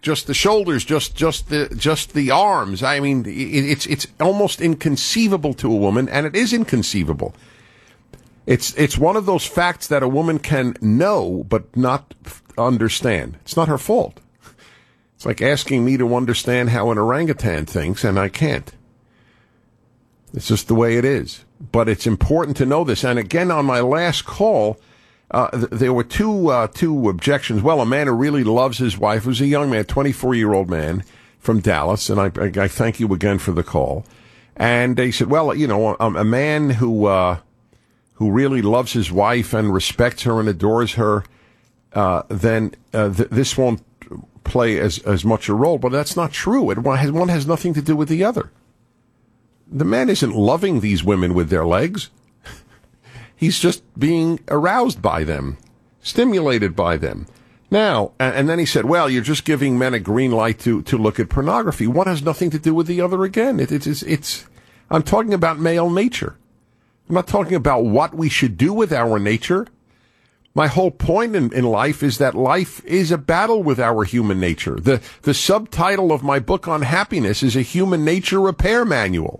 just the shoulders, just the arms. I mean, it's almost inconceivable to a woman, and it is inconceivable. It's one of those facts that a woman can know but not understand. It's not her fault. It's like asking me to understand how an orangutan thinks, and I can't. It's just the way it is. But it's important to know this. And again, on my last call, there were two objections. Well, a man who really loves his wife, who's a young man, 24-year-old man from Dallas, and I thank you again for the call. And they said, well, you know, a man who really loves his wife and respects her and adores her, then this won't play as much a role. But that's not true. One has nothing to do with the other. The man isn't loving these women with their legs. He's just being aroused by them, stimulated by them. Now, and then he said, well, you're just giving men a green light to look at pornography. One has nothing to do with the other again. I'm talking about male nature. I'm not talking about what we should do with our nature. My whole point in life is that life is a battle with our human nature. The subtitle of my book on happiness is A Human Nature Repair Manual.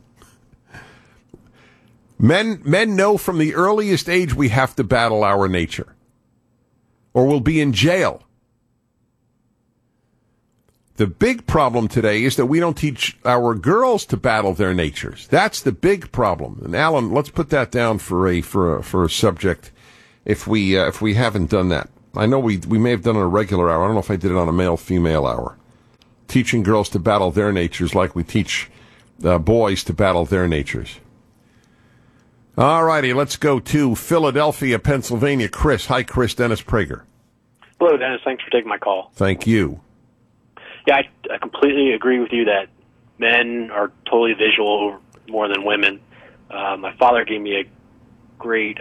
Men know from the earliest age we have to battle our nature, or we'll be in jail. The big problem today is that we don't teach our girls to battle their natures. That's the big problem. And Alan, let's put that down for a subject if we haven't done that. I know we may have done it on a regular hour. I don't know if I did it on a male-female hour. Teaching girls to battle their natures like we teach boys to battle their natures. All righty, let's go to Philadelphia, Pennsylvania. Chris. Hi, Chris. Dennis Prager. Hello, Dennis. Thanks for taking my call. Thank you. Yeah, I completely agree with you that men are totally visual more than women. My father gave me a great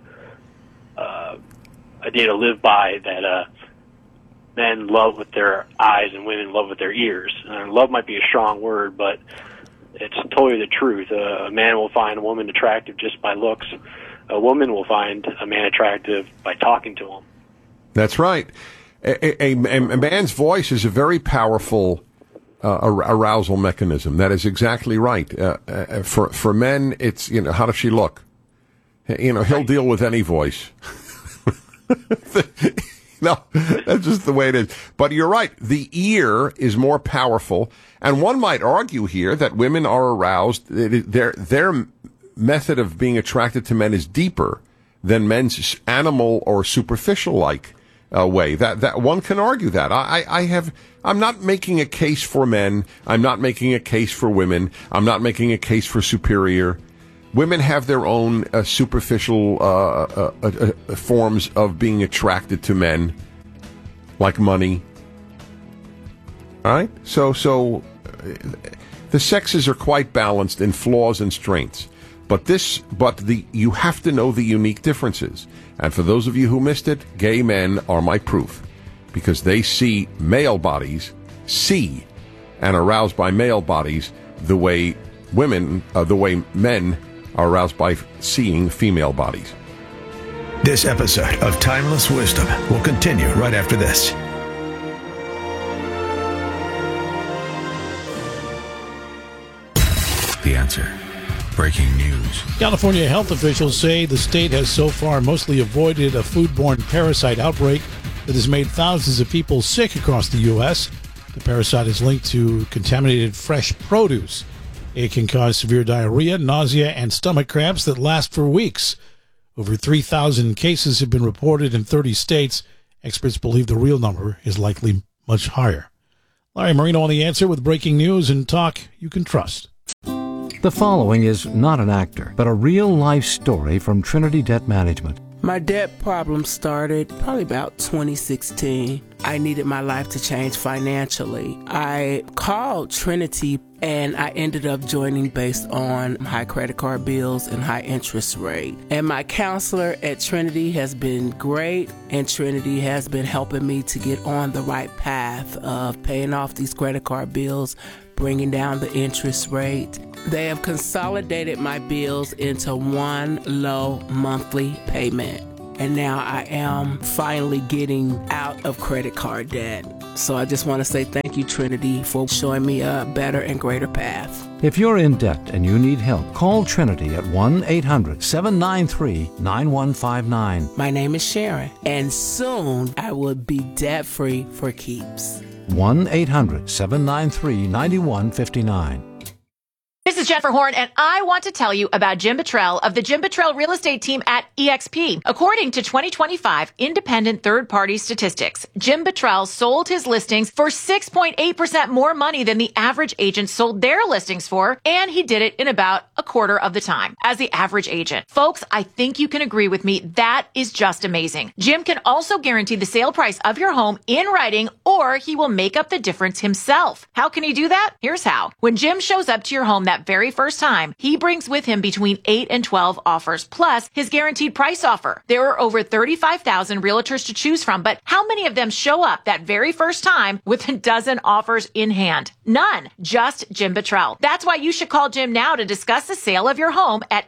idea to live by, that men love with their eyes and women love with their ears. Love might be a strong word, but it's totally the truth. A man will find a woman attractive just by looks. A woman will find a man attractive by talking to him. That's right. A man's voice is a very powerful arousal mechanism. That is exactly right. For men, it's, you know, how does she look? You know, he'll deal with any voice. No, that's just the way it is. But you're right. The ear is more powerful. And one might argue here that women are aroused. Their method of being attracted to men is deeper than men's animal or superficial-like way. That one can argue that. I'm not making a case for men. I'm not making a case for women. I'm not making a case for superior. Women have their own superficial forms of being attracted to men, like money. All right? So the sexes are quite balanced in flaws and strengths. You have to know the unique differences. And for those of you who missed it, gay men are my proof, because they see male bodies, and aroused by male bodies the way men are aroused by seeing female bodies. This episode of Timeless Wisdom will continue right after this. The Answer. Breaking news. California health officials say the state has so far mostly avoided a foodborne parasite outbreak that has made thousands of people sick across the U.S. The parasite is linked to contaminated fresh produce. It can cause severe diarrhea, nausea, and stomach cramps that last for weeks. Over 3,000 cases have been reported in 30 states. Experts believe the real number is likely much higher. Larry Marino on The Answer with breaking news and talk you can trust. The following is not an actor, but a real-life story from Trinity Debt Management. My debt problem started probably about 2016. I needed my life to change financially. I called Trinity and I ended up joining based on high credit card bills and high interest rate. And my counselor at Trinity has been great, and Trinity has been helping me to get on the right path of paying off these credit card bills, bringing down the interest rate. They have consolidated my bills into one low monthly payment. And now I am finally getting out of credit card debt. So I just want to say thank you, Trinity, for showing me a better and greater path. If you're in debt and you need help, call Trinity at 1-800-793-9159. My name is Sharon, and soon I will be debt-free for keeps. 1-800-793-9159. This is Jennifer Horn, and I want to tell you about Jim Buttrell of the Jim Buttrell Real Estate Team at eXp. According to 2025 independent third-party statistics, Jim Buttrell sold his listings for 6.8% more money than the average agent sold their listings for, and he did it in about a quarter of the time as the average agent. Folks, I think you can agree with me. That is just amazing. Jim can also guarantee the sale price of your home in writing, or he will make up the difference himself. How can he do that? Here's how. When Jim shows up to your home that very first time, he brings with him between 8 and 12 offers, plus his guaranteed price offer. There are over 35,000 realtors to choose from, but how many of them show up that very first time with a dozen offers in hand? None. Just Jim Buttrell. That's why you should call Jim now to discuss the sale of your home at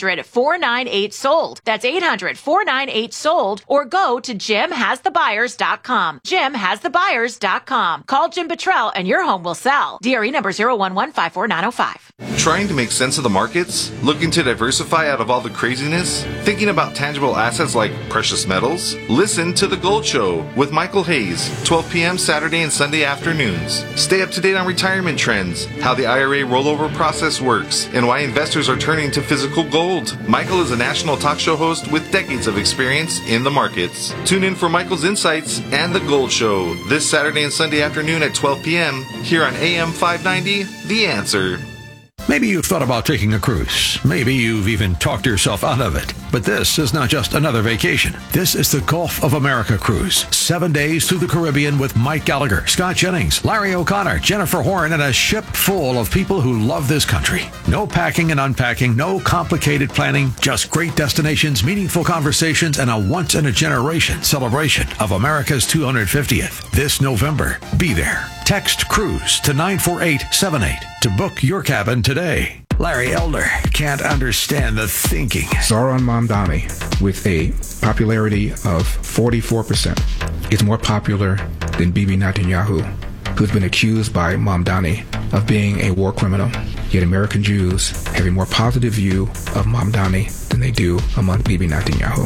800-498-SOLD. That's 800-498-SOLD, or go to JimHasTheBuyers.com. JimHasTheBuyers.com. Call Jim Buttrell and your home will sell. DRE number 011549005. Trying to make sense of the markets? Looking to diversify out of all the craziness? Thinking about tangible assets like precious metals? Listen to The Gold Show with Michael Hayes, 12 p.m. Saturday and Sunday afternoons. Stay up to date on retirement trends, how the IRA rollover process works, and why investors are turning to physical gold. Michael is a national talk show host with decades of experience in the markets. Tune in for Michael's insights and The Gold Show this Saturday and Sunday afternoon at 12 p.m. here on AM 590, The Answer. Maybe you've thought about taking a cruise. Maybe you've even talked yourself out of it. But this is not just another vacation. This is the Gulf of America cruise. 7 days through the Caribbean with Mike Gallagher, Scott Jennings, Larry O'Connor, Jennifer Horn, and a ship full of people who love this country. No packing and unpacking, no complicated planning, just great destinations, meaningful conversations, and a once-in-a-generation celebration of America's 250th. This November, be there. Text CRUISE to 94878 to book your cabin today. Larry Elder can't understand the thinking. Zohran Mamdani, with a popularity of 44%, is more popular than Bibi Netanyahu, who's been accused by Mamdani of being a war criminal. Yet American Jews have a more positive view of Mamdani than they do among Bibi Netanyahu.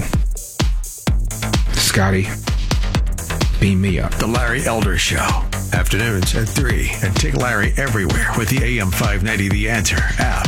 Scotty, beam me up. The Larry Elder Show. Afternoons at 3. And take Larry everywhere with the AM 590 The Answer app.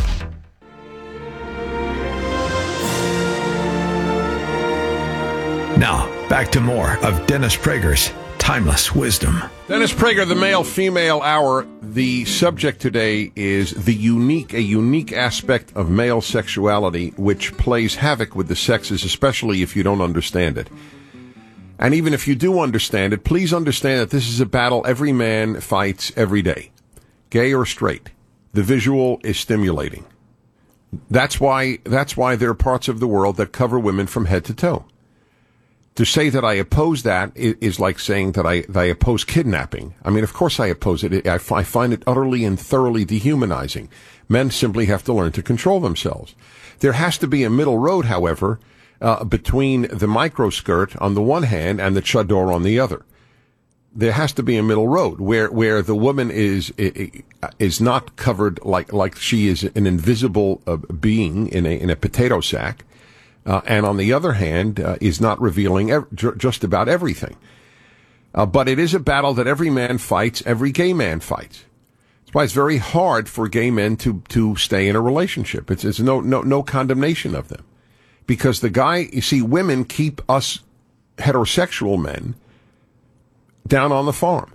Now, back to more of Dennis Prager's Timeless Wisdom. Dennis Prager, the male-female hour. The subject today is a unique aspect of male sexuality which plays havoc with the sexes, especially if you don't understand it. And even if you do understand it, please understand that this is a battle every man fights every day, gay or straight. The visual is stimulating. That's why there are parts of the world that cover women from head to toe. To say that I oppose that is like saying that I oppose kidnapping. I mean, of course I oppose it. I find it utterly and thoroughly dehumanizing. Men simply have to learn to control themselves. There has to be a middle road, however, between the microskirt on the one hand and the chador on the other. There has to be a middle road where the woman is not covered like she is an invisible being in a potato sack, and on the other hand is not revealing just about everything. But it is a battle that every man fights, every gay man fights. That's why it's very hard for gay men to stay in a relationship. It's no condemnation of them. Because you see, women keep us heterosexual men down on the farm.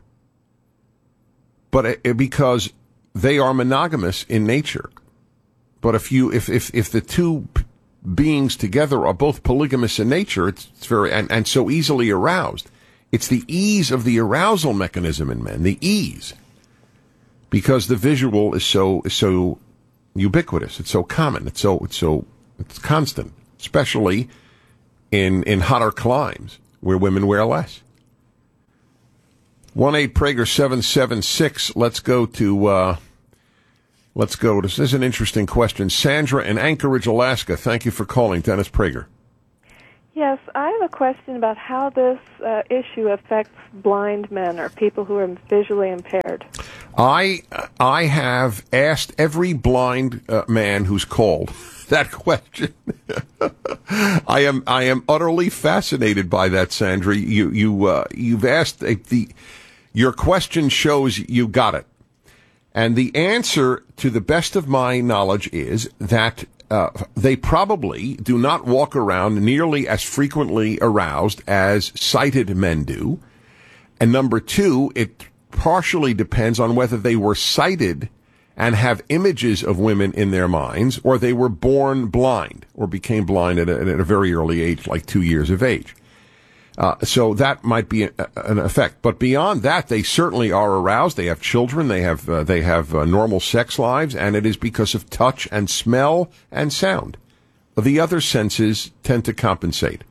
But because they are monogamous in nature. But if the two beings together are both polygamous in nature, it's very, and so easily aroused. It's the ease of the arousal mechanism in men, the ease. Because the visual is so ubiquitous, it's so common, it's constant. Especially in hotter climes where women wear less. 1-8-PRAGER-776. Let's go to, this is an interesting question. Sandra in Anchorage, Alaska. Thank you for calling. Dennis Prager. Yes, I have a question about how this issue affects blind men or people who are visually impaired. I have asked every blind man who's called that question. I am utterly fascinated by that, Sandra. You've asked your question shows you got it, and the answer, to the best of my knowledge, is that they probably do not walk around nearly as frequently aroused as sighted men do. And number two, it partially depends on whether they were sighted and have images of women in their minds, or they were born blind or became blind at a very early age, like 2 years of age. So that might be an effect. But beyond that, they certainly are aroused. They have children. They have normal sex lives, and it is because of touch and smell and sound. The other senses tend to compensate.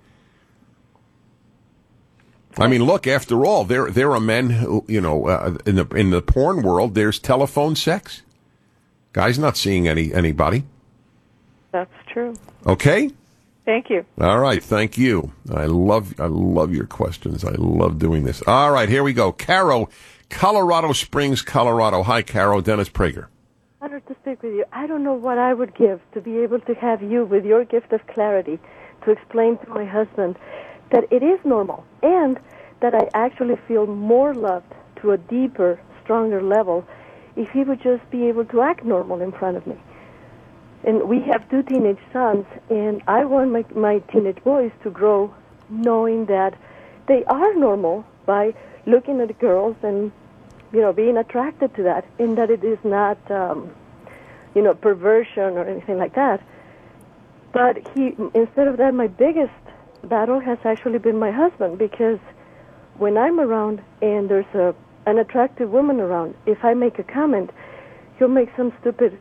I mean, look, after all, there are men who, in the porn world, there's telephone sex. Guy's not seeing anybody. That's true. Okay? Thank you. All right, thank you. I love your questions. I love doing this. All right, here we go. Caro, Colorado Springs, Colorado. Hi, Caro. Dennis Prager. Honored to speak with you. I don't know what I would give to be able to have you, with your gift of clarity, to explain to my husband that it is normal and that I actually feel more loved to a deeper, stronger level if he would just be able to act normal in front of me. And we have 2 teenage sons, and I want my teenage boys to grow knowing that they are normal by looking at girls and, being attracted to that, and that it is not, perversion or anything like that. But instead of that, my biggest battle has actually been my husband, because when I'm around and there's an attractive woman around, if I make a comment, he'll make some stupid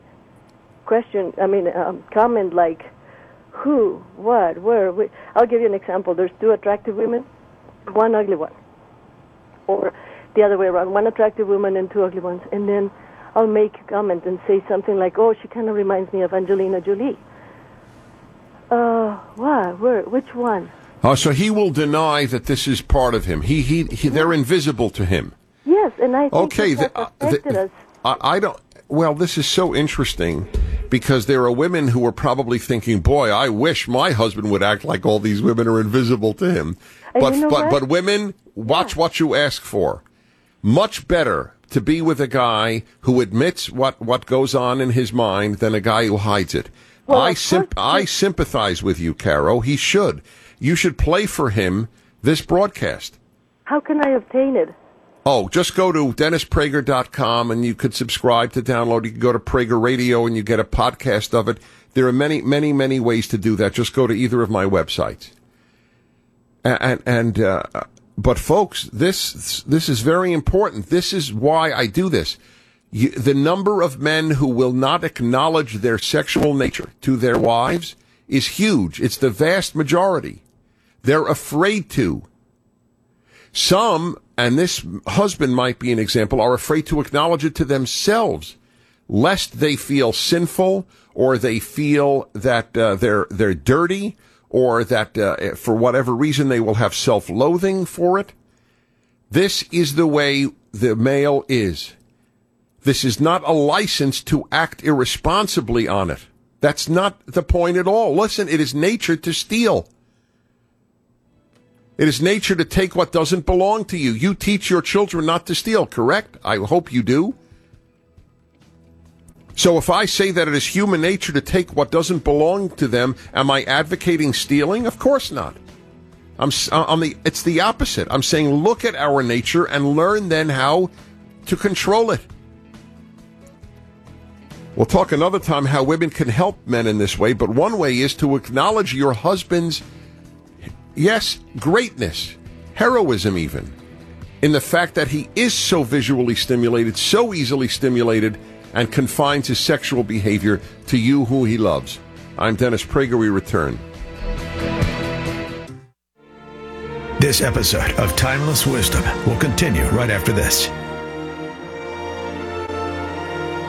comment like, who, what, where. I'll give you an example. There's 2 attractive women, 1 ugly one. Or the other way around, 1 attractive woman and 2 ugly ones. And then I'll make a comment and say something like, oh, she kind of reminds me of Angelina Jolie. What? Where? Which one? Oh, so he will deny that this is part of him. They're invisible to him. Yes, and I think that affected us. I don't. Well, this is so interesting, because there are women who are probably thinking, boy, I wish my husband would act like all these women are invisible to him. But women, watch what you ask for. Much better to be with a guy who admits what goes on in his mind than a guy who hides it. Well, I sympathize with you, Caro. He should. You should play for him this broadcast. How can I obtain it? Oh, just go to DennisPrager.com and you could subscribe to download. You can go to Prager Radio and you get a podcast of it. There are many, many, many ways to do that. Just go to either of my websites. But folks, this is very important. This is why I do this. The number of men who will not acknowledge their sexual nature to their wives is huge. It's the vast majority. They're afraid to. Some, and this husband might be an example, are afraid to acknowledge it to themselves, lest they feel sinful, or they feel that they're dirty, or that for whatever reason they will have self-loathing for it. This is the way the male is. This is not a license to act irresponsibly on it. That's not the point at all. Listen, it is nature to steal. It is nature to take what doesn't belong to you. You teach your children not to steal, correct? I hope you do. So if I say that it is human nature to take what doesn't belong to them, am I advocating stealing? Of course not. It's the opposite. I'm saying look at our nature and learn then how to control it. We'll talk another time how women can help men in this way, but one way is to acknowledge your husband's, yes, greatness, heroism even, in the fact that he is so visually stimulated, so easily stimulated, and confines his sexual behavior to you who he loves. I'm Dennis Prager. We return. This episode of Timeless Wisdom will continue right after this.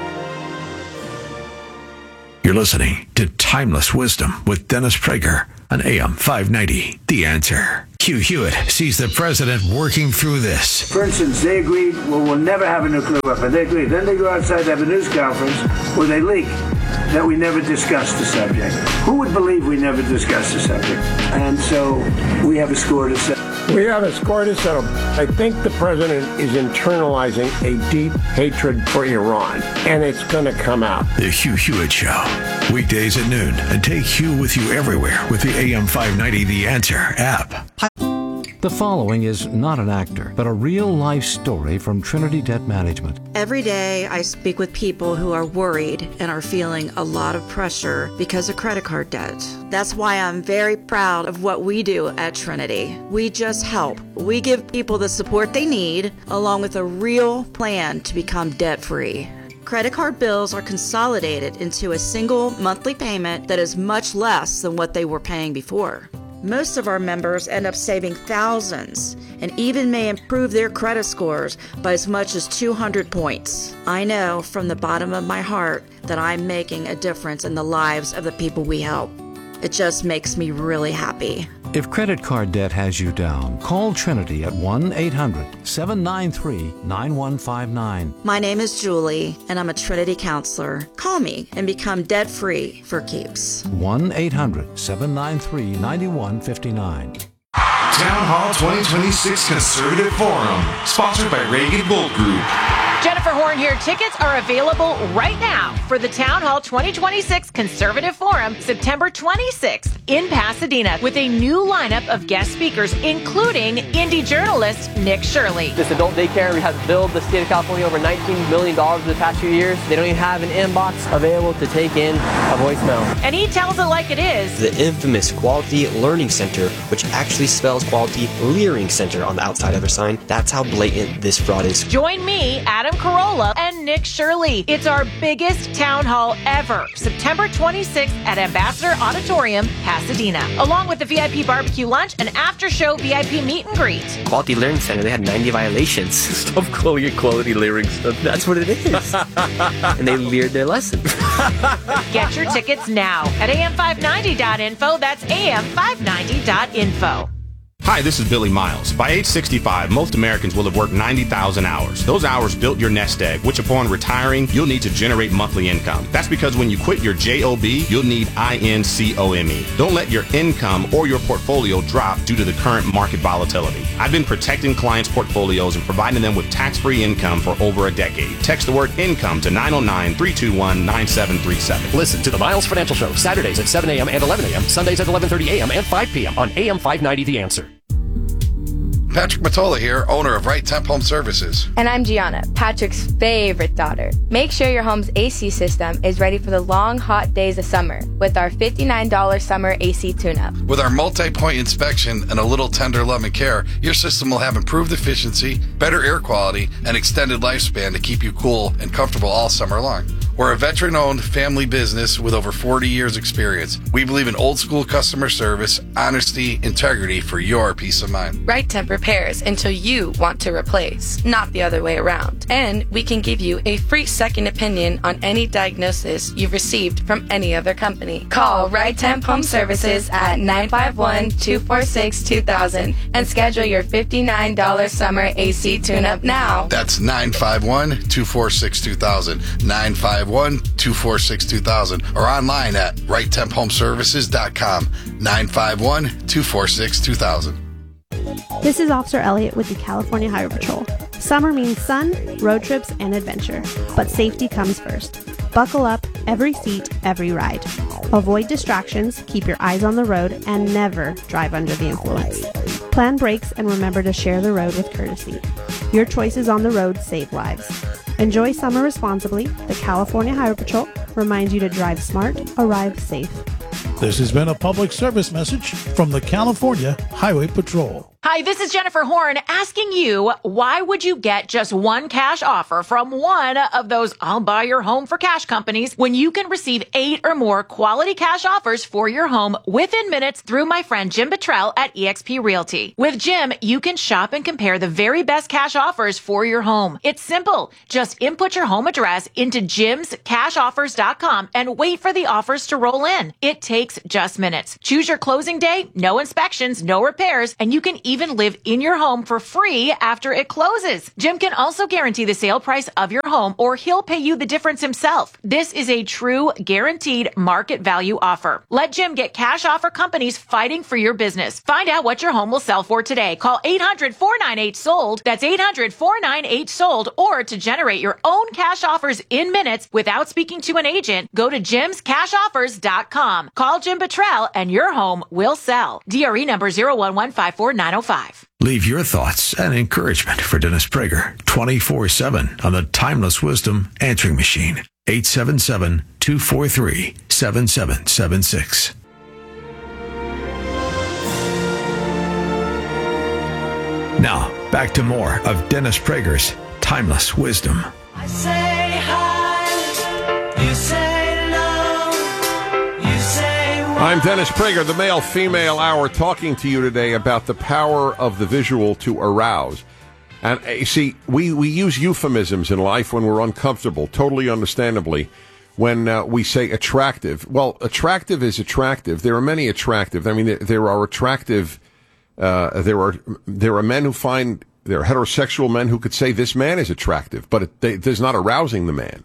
You're listening to Timeless Wisdom with Dennis Prager on AM 590. The Answer. Hugh Hewitt sees the president working through this. For instance, they agreed, well, we'll never have a nuclear weapon. They agreed. Then they go outside to have a news conference where they leak that we never discussed the subject. Who would believe we never discussed the subject? And so we have a score to settle. We have a score to settle. I think the president is internalizing a deep hatred for Iran, and it's going to come out. The Hugh Hewitt Show. Weekdays at noon. And take Hugh with you everywhere with the AM 590 The Answer app. The following is not an actor, but a real-life story from Trinity Debt Management. Every day I speak with people who are worried and are feeling a lot of pressure because of credit card debt. That's why I'm very proud of what we do at Trinity. We just help. We give people the support they need, along with a real plan to become debt-free. Credit card bills are consolidated into a single monthly payment that is much less than what they were paying before. Most of our members end up saving thousands and even may improve their credit scores by as much as 200 points. I know from the bottom of my heart that I'm making a difference in the lives of the people we help. It just makes me really happy. If credit card debt has you down, call Trinity at 1-800-793-9159. My name is Julie, and I'm a Trinity counselor. Call me and become debt-free for keeps. 1-800-793-9159. Town Hall 2026 Conservative Forum, sponsored by Reagan Gold Group. Jennifer Horn here. Tickets are available right now for the Town Hall 2026 Conservative Forum, September 26th in Pasadena, with a new lineup of guest speakers, including indie journalist Nick Shirley. This adult daycare has billed the state of California over $19 million in the past few years. They don't even have an inbox available to take in a voicemail. And he tells it like it is. The infamous Quality Learning Center, which actually spells Quality Leering Center on the outside of their sign. That's how blatant this fraud is. Join me, Adam Carolla, and Nick Shirley. It's our biggest town hall ever, September 26th at Ambassador Auditorium, Pasadena, along with the VIP barbecue lunch and after-show VIP meet and greet. Quality Learning Center, they had 90 violations. Stop calling it Quality Learning Center. That's what it is. And they leered their lesson. Get your tickets now at am590.info. That's am590.info. Hi, this is Billy Miles. By age 65, most Americans will have worked 90,000 hours. Those hours built your nest egg, which upon retiring, you'll need to generate monthly income. That's because when you quit your JOB, you'll need INCOME. Don't let your income or your portfolio drop due to the current market volatility. I've been protecting clients' portfolios and providing them with tax-free income for over a decade. Text the word income to 909-321-9737. Listen to the Miles Financial Show, Saturdays at 7 a.m. and 11 a.m., Sundays at 11:30 a.m. and 5 p.m. on AM 590 The Answer. Patrick Matola here, owner of Right Temp Home Services. And I'm Gianna, Patrick's favorite daughter. Make sure your home's AC system is ready for the long, hot days of summer with our $59 summer AC tune-up. With our multi-point inspection and a little tender love and care, your system will have improved efficiency, better air quality, and extended lifespan to keep you cool and comfortable all summer long. We're a veteran-owned family business with over 40 years experience. We believe in old-school customer service, honesty, integrity for your peace of mind. Right Temp repairs until you want to replace, not the other way around. And we can give you a free second opinion on any diagnosis you've received from any other company. Call Right Temp Home Services at 951-246-2000 and schedule your $59 summer AC tune-up now. That's 951-246-2000, 951-246-2000, or online at righttemphomeservices.com, 951-246-2000. This is Officer Elliott with the California Highway Patrol. Summer means sun, road trips, and adventure, but safety comes first. Buckle up, every seat, every ride. Avoid distractions, keep your eyes on the road, and never drive under the influence. Plan brakes and remember to share the road with courtesy. Your choices on the road save lives. Enjoy summer responsibly. The California Highway Patrol reminds you to drive smart, arrive safe. This has been a public service message from the California Highway Patrol. Hi, Hi, this is Jennifer Horn asking you, why would you get just one cash offer from one of those I'll buy your home for cash companies when you can receive 8 or more quality cash offers for your home within minutes through my friend Jim Buttrell at eXp Realty. With Jim, you can shop and compare the very best cash offers for your home. It's simple. Just input your home address into jimscashoffers.com and wait for the offers to roll in. It takes just minutes. Choose your closing day, no inspections, no repairs, and you can even live in your home for free after it closes. Jim can also guarantee the sale price of your home, or he'll pay you the difference himself. This is a true guaranteed market value offer. Let Jim get cash offer companies fighting for your business. Find out what your home will sell for today. Call 800-498-SOLD. That's 800-498-SOLD. Or to generate your own cash offers in minutes without speaking to an agent, go to jimscashoffers.com. Call Jim Buttrell and your home will sell. DRE number 0115490. Leave your thoughts and encouragement for Dennis Prager 24/7 on the Timeless Wisdom Answering Machine. 877-243-7776. Now, back to more of Dennis Prager's Timeless Wisdom. I say hi, you say no, you say why. I'm Dennis Prager, the male-female hour, talking to you today about the power of the visual to arouse. And you see, we use euphemisms in life when we're uncomfortable, totally understandably, when we say attractive. Well, attractive is attractive. There are many attractive. I mean, there are attractive, there are men who find, there are heterosexual men who could say this man is attractive, but there's not arousing the man.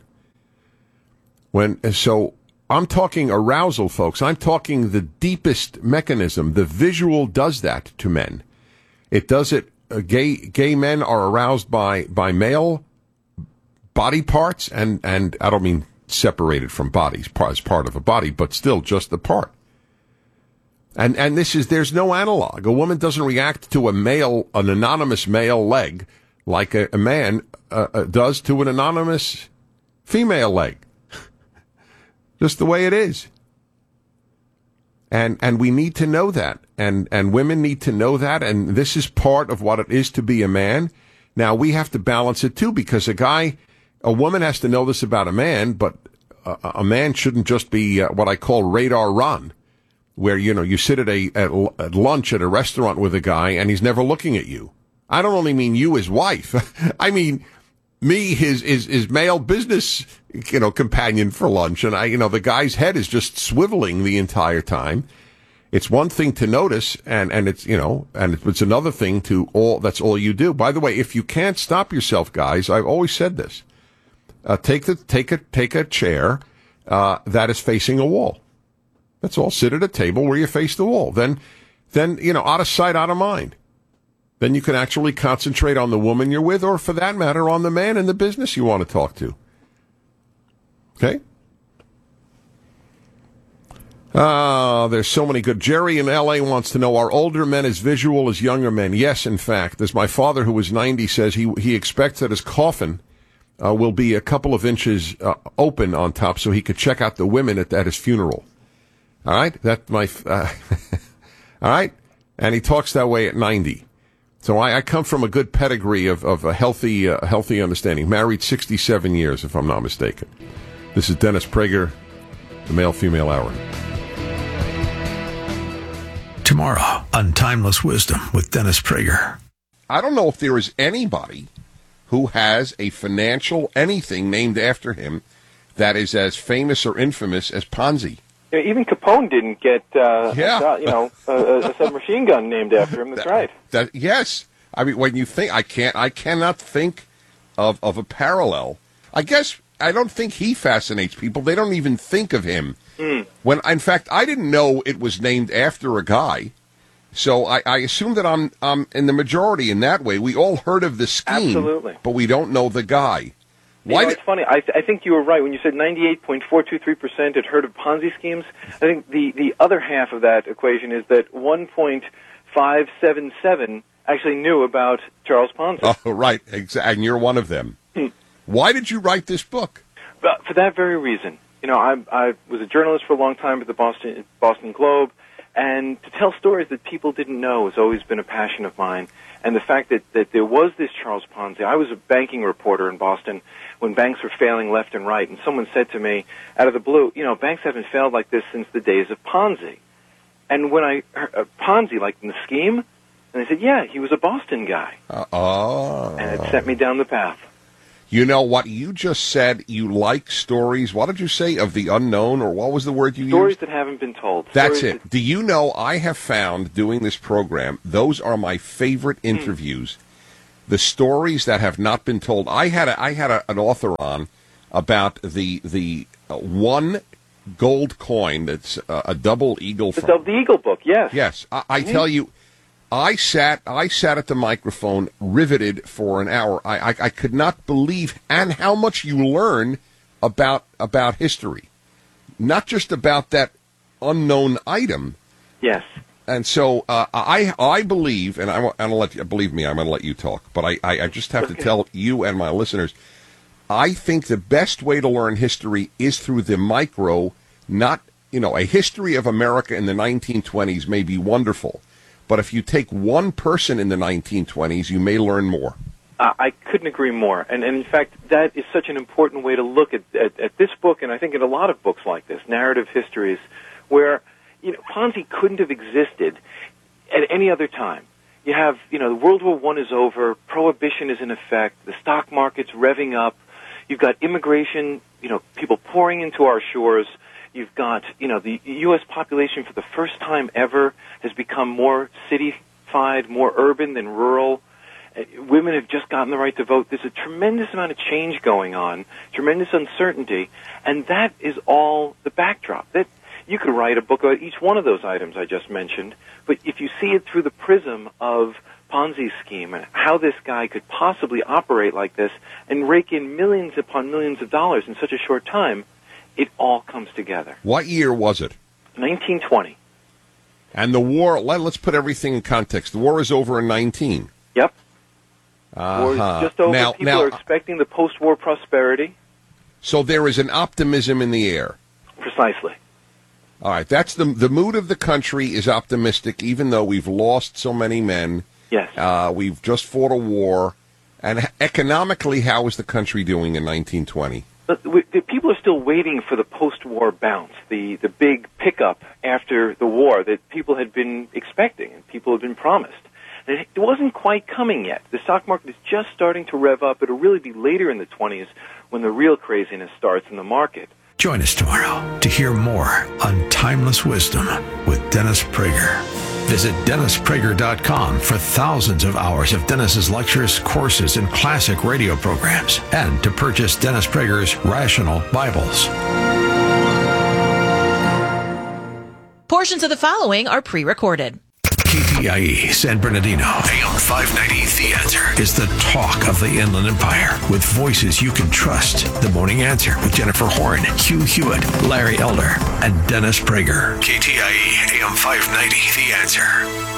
So I'm talking arousal, folks. I'm talking the deepest mechanism. The visual does that to men. It does it. Gay men are aroused by male body parts, and I don't mean separated from bodies as part of a body, but still just the part. And there's no analog. A woman doesn't react to an anonymous male leg like a man does to an anonymous female leg. Just the way it is. And we need to know that. And women need to know that. And this is part of what it is to be a man. Now, we have to balance it, too, because a woman has to know this about a man, but a man shouldn't just be what I call radar run, where, you sit at lunch at a restaurant with a guy and he's never looking at you. I don't only mean you, his wife. I mean me, his male business, companion for lunch. And the guy's head is just swiveling the entire time. It's one thing to notice, and it's, it's another thing that's all you do. By the way, if you can't stop yourself, guys, I've always said this, take a chair, that is facing a wall. That's all. Sit at a table where you face the wall. Then, out of sight, out of mind. Then you can actually concentrate on the woman you're with, or for that matter, on the man in the business you want to talk to. Okay? There's so many good. Jerry in L.A. wants to know, are older men as visual as younger men? Yes, in fact. As my father, who was 90, says, he expects that his coffin will be a couple of inches open on top so he could check out the women at his funeral. All right? All right? And he talks that way at 90. So I come from a good pedigree of a healthy understanding. Married 67 years, if I'm not mistaken. This is Dennis Prager, the Male-Female Hour. Tomorrow on Timeless Wisdom with Dennis Prager. I don't know if there is anybody who has a financial anything named after him that is as famous or infamous as Ponzi. Even Capone didn't get a submachine gun named after him. That's right. Yes. I mean, when you think, I cannot think of a parallel. I guess I don't think he fascinates people. They don't even think of him. When, in fact, I didn't know it was named after a guy. So I assume that I'm in the majority in that way. We all heard of the scheme, absolutely, but we don't know the guy. It's funny. I think you were right when you said 98.423% had heard of Ponzi schemes. I think the other half of that equation is that 1.577 actually knew about Charles Ponzi. Oh, right. And you're one of them. Why did you write this book? For that very reason. I was a journalist for a long time at the Boston Globe, And to tell stories that people didn't know has always been a passion of mine. And the fact that there was this Charles Ponzi, I was a banking reporter in Boston when banks were failing left and right, and someone said to me, out of the blue, banks haven't failed like this since the days of Ponzi. And when I heard Ponzi, like in the scheme, and I said, yeah, he was a Boston guy. And it sent me down the path. You know what you just said, you like stories, what did you say, of the unknown, or what was the word you used? Stories that haven't been told. That's it. Do you know, I have found, doing this program, those are my favorite interviews. The stories that have not been told. I had an author on about the one gold coin that's a double eagle. The Eagle book, yes. Yes, I tell you, I sat at the microphone, riveted for an hour. I could not believe and how much you learn about history, not just about that unknown item. Yes. And so I believe, and I'm going to let you believe me. I'm going to let you talk, but I just have to tell you and my listeners, I think the best way to learn history is through the micro. Not a history of America in the 1920s may be wonderful. But if you take one person in the 1920s, you may learn more. I couldn't agree more. And in fact, that is such an important way to look at this book, and I think in a lot of books like this, narrative histories, where Ponzi couldn't have existed at any other time. You have, World War I is over, Prohibition is in effect, the stock market's revving up, you've got immigration, people pouring into our shores. You've got, the U.S. population for the first time ever has become more city-fied, more urban than rural. Women have just gotten the right to vote. There's a tremendous amount of change going on, tremendous uncertainty, and that is all the backdrop. That you could write a book about each one of those items I just mentioned, but if you see it through the prism of Ponzi scheme and how this guy could possibly operate like this and rake in millions upon millions of dollars in such a short time, it all comes together. What year was it? 1920. And the war, let's put everything in context. The war is over in 19. Yep. War is just over. People are expecting the post-war prosperity. So there is an optimism in the air. Precisely. All right. That's the mood of the country is optimistic, even though we've lost so many men. Yes. We've just fought a war. And economically, how is the country doing in 1920? But the people are still waiting for the post-war bounce, the big pickup after the war that people had been expecting and people had been promised. And it wasn't quite coming yet. The stock market is just starting to rev up. It'll really be later in the 20s when the real craziness starts in the market. Join us tomorrow to hear more on Timeless Wisdom with Dennis Prager. Visit DennisPrager.com for thousands of hours of Dennis's lectures, courses, and classic radio programs, and to purchase Dennis Prager's Rational Bibles. Portions of the following are pre-recorded. KTIE San Bernardino, AM 590, The Answer, is the talk of the Inland Empire with voices you can trust. The Morning Answer with Jennifer Horn, Hugh Hewitt, Larry Elder, and Dennis Prager. KTIE AM 590, The Answer.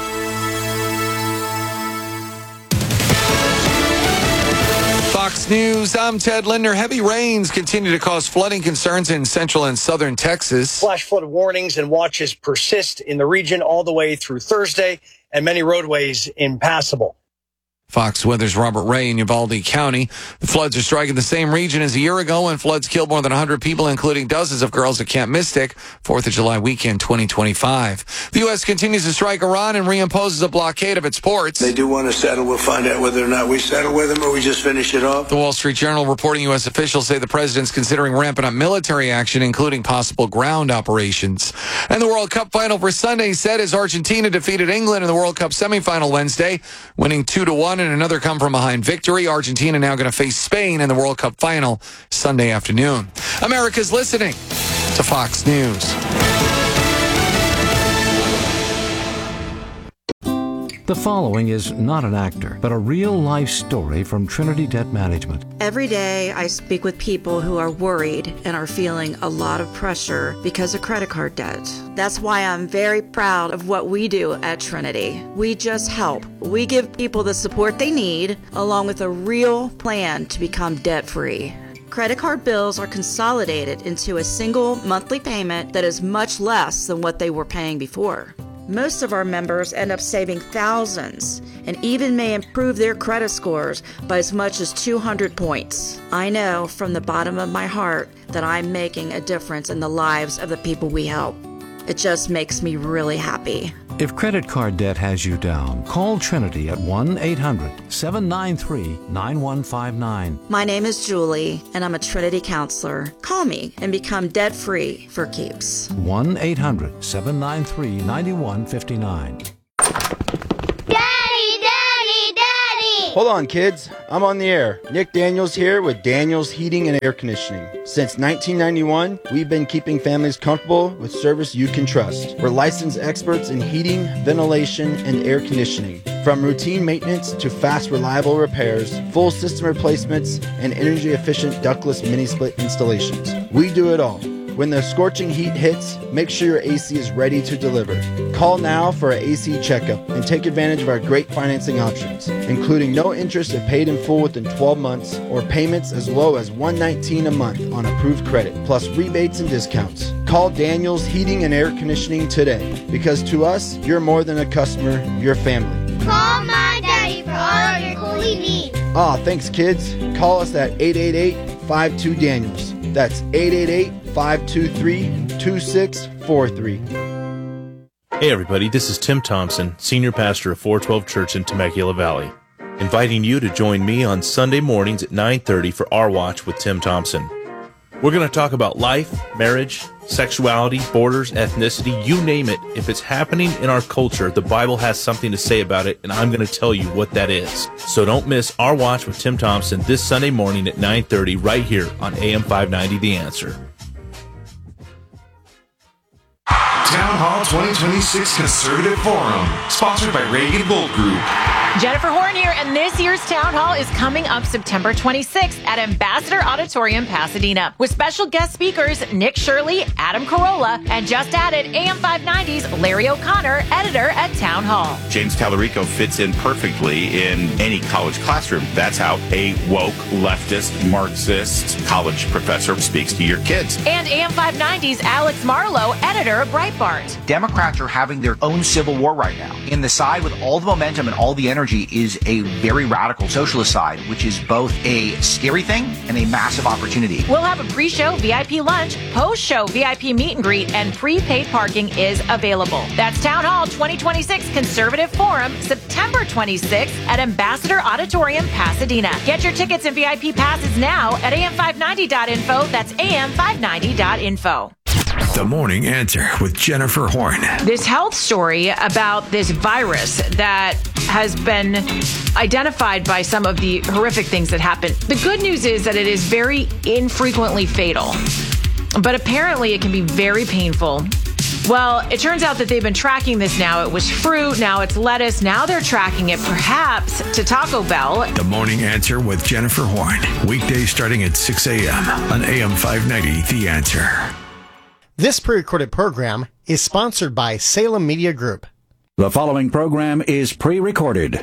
Fox News, I'm Ted Linder. Heavy rains continue to cause flooding concerns in central and southern Texas. Flash flood warnings and watches persist in the region all the way through Thursday, and many roadways impassable. Fox Weather's Robert Ray in Uvalde County. The floods are striking the same region as a year ago when floods killed more than 100 people, including dozens of girls at Camp Mystic, 4th of July weekend 2025. The U.S. continues to strike Iran and reimposes a blockade of its ports. They do want to settle. We'll find out whether or not we settle with them or we just finish it off. The Wall Street Journal reporting U.S. officials say the president's considering ramping up military action, including possible ground operations. And the World Cup final for Sunday set as Argentina defeated England in the World Cup semifinal Wednesday, winning 2-1 in another come-from-behind victory. Argentina now going to face Spain in the World Cup final Sunday afternoon. America's listening to Fox News. The following is not an actor, but a real-life story from Trinity Debt Management. Every day I speak with people who are worried and are feeling a lot of pressure because of credit card debt. That's why I'm very proud of what we do at Trinity. We just help. We give people the support they need, along with a real plan to become debt-free. Credit card bills are consolidated into a single monthly payment that is much less than what they were paying before. Most of our members end up saving thousands and even may improve their credit scores by as much as 200 points. I know from the bottom of my heart that I'm making a difference in the lives of the people we help. It just makes me really happy. If credit card debt has you down, call Trinity at 1-800-793-9159. My name is Julie, and I'm a Trinity counselor. Call me and become debt-free for keeps. 1-800-793-9159. Hold on, kids. I'm on the air. Nick Daniels here with Daniels Heating and Air Conditioning. Since 1991, we've been keeping families comfortable with service you can trust. We're licensed experts in heating, ventilation, and air conditioning. From routine maintenance to fast, reliable repairs, full system replacements, and energy-efficient ductless mini-split installations. We do it all. When the scorching heat hits, make sure your AC is ready to deliver. Call now for an AC checkup and take advantage of our great financing options, including no interest if paid in full within 12 months or payments as low as $119 a month on approved credit, plus rebates and discounts. Call Daniels Heating and Air Conditioning today, because to us, you're more than a customer, you're family. Call my daddy for all of your cooling needs. Thanks, kids. Call us at 888-52-DANIELS. That's 888-523-2643. Hey everybody, this is Tim Thompson, Senior Pastor of 412 Church in Temecula Valley, inviting you to join me on Sunday mornings at 9:30 for Our Watch with Tim Thompson. We're going to talk about life, marriage, sexuality, borders, ethnicity, you name it. If it's happening in our culture, the Bible has something to say about it, and I'm going to tell you what that is. So don't miss Our Watch with Tim Thompson this Sunday morning at 9:30 right here on AM 590 The Answer. Town Hall 2026 Conservative Forum, sponsored by Reagan Gold Group. Jennifer Horn here, and this year's Town Hall is coming up September 26th at Ambassador Auditorium, Pasadena, with special guest speakers Nick Shirley, Adam Carolla, and just added AM 590's Larry O'Connor, editor at Town Hall. James Tallarico fits in perfectly in any college classroom. That's how a woke, leftist, Marxist college professor speaks to your kids. And AM 590's Alex Marlowe, editor of Breitbart. Democrats are having their own civil war right now. And the side with all the momentum and all the energy is a very radical socialist side, which is both a scary thing and a massive opportunity. We'll have a pre-show VIP lunch, post-show VIP meet and greet, and prepaid parking is available. That's Town Hall 2026 Conservative Forum, September 26th at Ambassador Auditorium, Pasadena. Get your tickets and VIP passes now at am590.info. That's am590.info. The Morning Answer with Jennifer Horn. This health story about this virus that has been identified by some of the horrific things that happen. The good news is that it is very infrequently fatal, but apparently it can be very painful. Well, it turns out that they've been tracking this now. It was fruit, now it's lettuce, now they're tracking it perhaps to Taco Bell. The Morning Answer with Jennifer Horn. Weekdays starting at 6 a.m. on AM 590 The Answer. This pre-recorded program is sponsored by Salem Media Group. The following program is pre-recorded.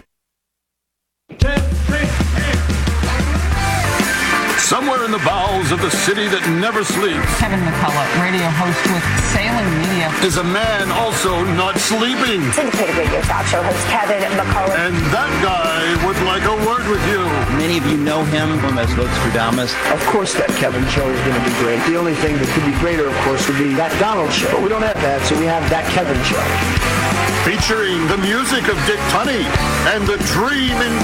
Somewhere in the bowels of the city that never sleeps, Kevin McCullough, radio host with Salem Media, is a man also not sleeping. Syndicated radio talk show host Kevin McCullough. And that guy would like a word with you. Many of you know him from as Nostradamus. Of course that Kevin show is going to be great. The only thing that could be greater, of course, would be that Donald show. But we don't have that, so we have that Kevin show. Featuring the music of Dick Tunney and the dream in